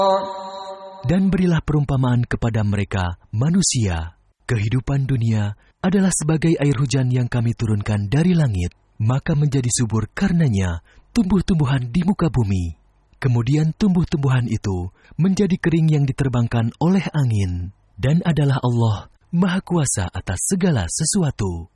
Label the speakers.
Speaker 1: Dan berilah perumpamaan kepada mereka, manusia. Kehidupan dunia adalah sebagai air hujan yang kami turunkan dari langit, maka menjadi subur karenanya tumbuh-tumbuhan di muka bumi. Kemudian tumbuh-tumbuhan itu menjadi kering yang diterbangkan oleh angin. Dan adalah Allah Maha Kuasa atas segala sesuatu.